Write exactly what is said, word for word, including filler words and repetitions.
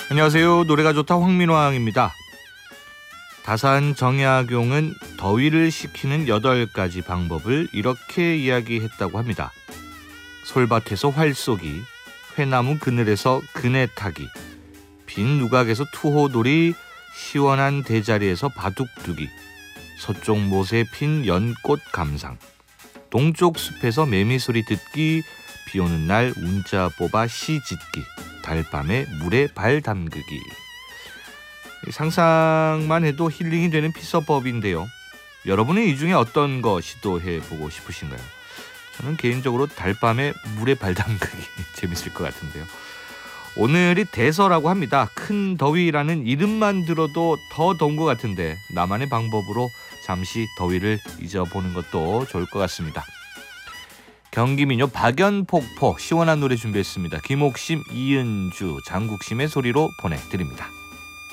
안녕하세요. 노래가 좋다 황민왕입니다. 다산 정약용은 더위를 식히는 여덟 가지 방법을 이렇게 이야기했다고 합니다. 솔밭에서 활 쏘기, 회나무 그늘에서 그네 타기, 빈 누각에서 투호놀이, 시원한 대자리에서 바둑 두기, 서쪽 못에 핀 연꽃 감상, 동쪽 숲에서 매미소리 듣기, 비오는 날 운자 뽑아 시 짓기, 달밤에 물에 발 담그기. 상상만 해도 힐링이 되는 피서법인데요. 여러분은 이 중에 어떤 거 시도해보고 싶으신가요? 저는 개인적으로 달밤에 물에 발 담그기 재밌을 것 같은데요. 오늘이 대서라고 합니다. 큰 더위라는 이름만 들어도 더 더운 것 같은데 나만의 방법으로 잠시 더위를 잊어보는 것도 좋을 것 같습니다. 경기민요 박연폭포 시원한 노래 준비했습니다. 김옥심, 이은주, 장국심의 소리로 보내드립니다.